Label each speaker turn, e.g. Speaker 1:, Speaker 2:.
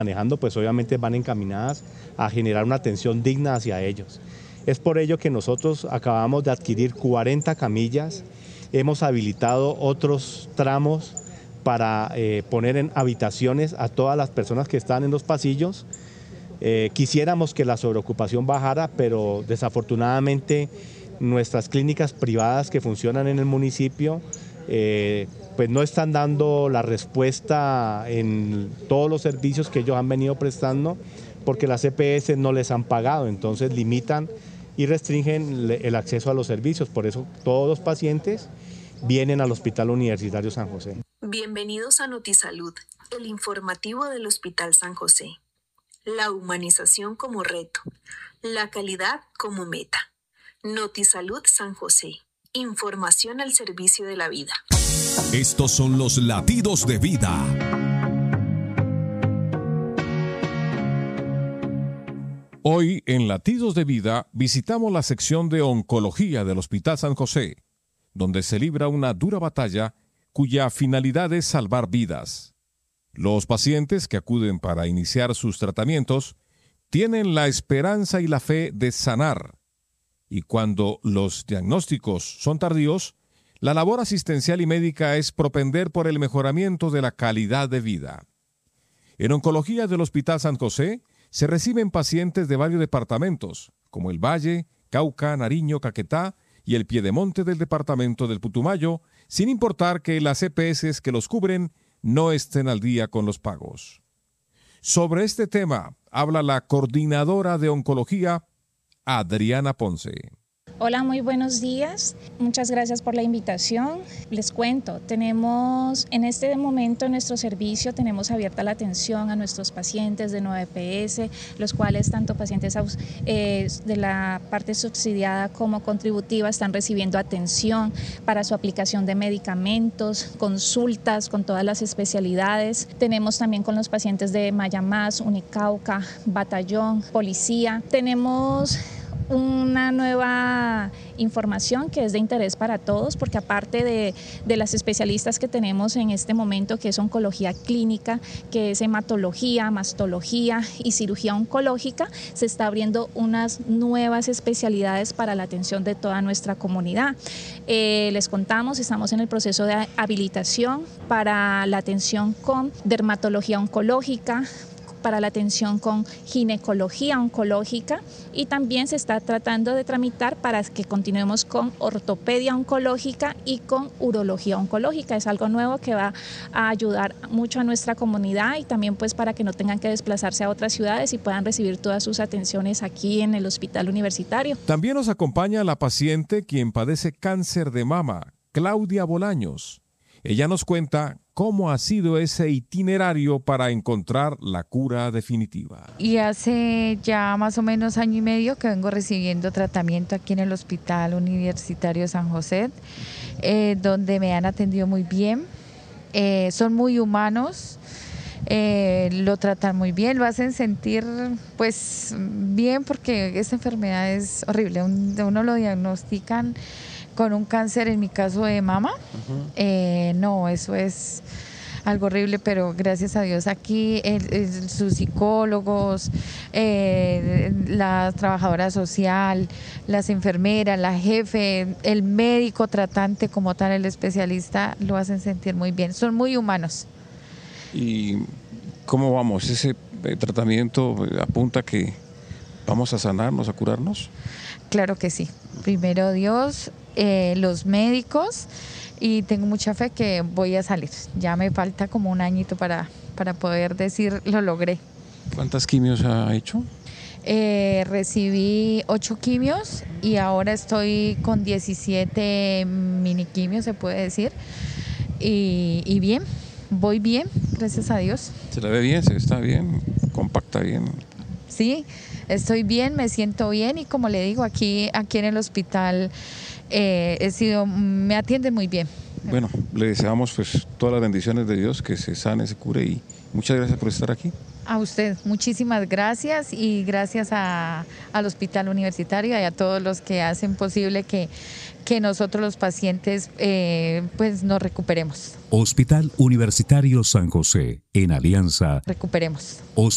Speaker 1: manejando, pues obviamente van encaminadas a generar una atención digna hacia ellos. Es por ello que nosotros acabamos de adquirir 40 camillas, hemos habilitado otros tramos para poner en habitaciones a todas las personas que están en los pasillos. Quisiéramos que la sobreocupación bajara, pero desafortunadamente nuestras clínicas privadas que funcionan en el municipio pues no están dando la respuesta en todos los servicios que ellos han venido prestando, porque las EPS no les han pagado, entonces limitan y restringen el acceso a los servicios. Por eso todos los pacientes vienen al Hospital Universitario San José.
Speaker 2: Bienvenidos a Notisalud, el informativo del Hospital San José. La humanización como reto, la calidad como meta. Notisalud San José. Información al servicio de la vida.
Speaker 3: Estos son los latidos de vida. Hoy en Latidos de Vida visitamos la sección de oncología del Hospital San José, donde se libra una dura batalla cuya finalidad es salvar vidas. Los pacientes que acuden para iniciar sus tratamientos tienen la esperanza y la fe de sanar. Y cuando los diagnósticos son tardíos, la labor asistencial y médica es propender por el mejoramiento de la calidad de vida. En oncología del Hospital San José se reciben pacientes de varios departamentos, como el Valle, Cauca, Nariño, Caquetá y el Piedemonte del departamento del Putumayo, sin importar que las EPS que los cubren no estén al día con los pagos. Sobre este tema habla la coordinadora de oncología, Adriana Ponce.
Speaker 4: Hola, muy buenos días. Muchas gracias por la invitación. Les cuento, tenemos en este momento en nuestro servicio tenemos abierta la atención a nuestros pacientes de 9 EPS, los cuales tanto pacientes de la parte subsidiada como contributiva están recibiendo atención para su aplicación de medicamentos, consultas con todas las especialidades. Tenemos también con los pacientes de Mayamás, Unicauca, Batallón, Policía. Tenemos una nueva información que es de interés para todos, porque aparte de las especialistas que tenemos en este momento, que es oncología clínica, que es hematología, mastología y cirugía oncológica, se está abriendo unas nuevas especialidades para la atención de toda nuestra comunidad. Les contamos, estamos en el proceso de habilitación para la atención con dermatología oncológica, para la atención con ginecología oncológica, y también se está tratando de tramitar para que continuemos con ortopedia oncológica y con urología oncológica. Es algo nuevo que va a ayudar mucho a nuestra comunidad y también pues para que no tengan que desplazarse a otras ciudades y puedan recibir todas sus atenciones aquí en el Hospital Universitario.
Speaker 3: También nos acompaña la paciente quien padece cáncer de mama, Claudia Bolaños. Ella nos cuenta cómo ha sido ese itinerario para encontrar la cura definitiva.
Speaker 5: Y hace ya más o menos año y medio que vengo recibiendo tratamiento aquí en el Hospital Universitario San José, donde me han atendido muy bien, son muy humanos, lo tratan muy bien, lo hacen sentir pues bien, porque esta enfermedad es horrible, uno lo diagnostican con un cáncer, en mi caso de mama. No, eso es algo horrible, pero gracias a Dios aquí sus psicólogos, la trabajadora social, las enfermeras, la jefe, el médico tratante como tal, el especialista, lo hacen sentir muy bien, son muy humanos.
Speaker 6: ¿Y cómo vamos? ¿Ese tratamiento apunta que vamos a sanarnos, a curarnos?
Speaker 5: Claro que sí. Primero Dios, los médicos, y tengo mucha fe que voy a salir. Ya me falta como un añito para poder decir lo logré.
Speaker 6: ¿Cuántas quimios ha hecho?
Speaker 5: Recibí 8 quimios y ahora estoy con 17 mini quimios, se puede decir. Y bien, voy bien, gracias a Dios.
Speaker 6: ¿Se la ve bien? ¿Se está bien? ¿Compacta bien?
Speaker 5: Sí, estoy bien, me siento bien y como le digo, aquí en el hospital me atienden muy bien.
Speaker 6: Bueno, le deseamos pues todas las bendiciones de Dios, que se sane, se cure, y muchas gracias por estar aquí.
Speaker 5: A usted, muchísimas gracias, y gracias al Hospital Universitario y a todos los que hacen posible que nosotros los pacientes pues nos recuperemos.
Speaker 7: Hospital Universitario San José, en alianza.
Speaker 5: Recuperemos.